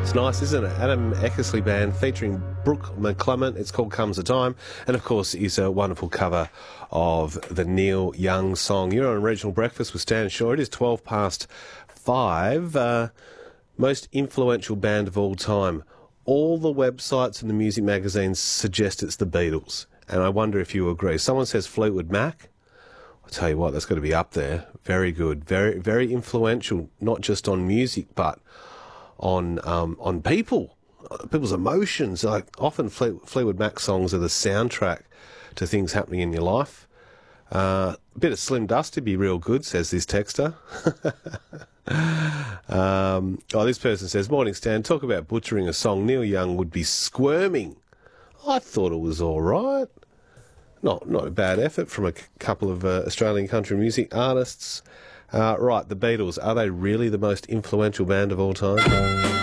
It's nice, isn't it? Adam Eckersley Band featuring Brooke McClement. It's called Comes a Time. And, of course, is a wonderful cover of the Neil Young song. You're on Regional Breakfast with Stan Shaw. It is 5:12. Most influential band of all time. All the websites and the music magazines suggest it's the Beatles. And I wonder if you agree. Someone says Fleetwood Mac. I'll tell you what, that's got to be up there. Very good. Very, very influential, not just on music, but on people, people's emotions. Like often Fleetwood Mac songs are the soundtrack to things happening in your life. A bit of Slim Dusty be real good, says this texter. This person says, morning Stan, talk about butchering a song. Neil Young would be squirming. I thought it was all right. Not a bad effort from a couple of Australian country music artists. Right, the Beatles, are they really the most influential band of all time?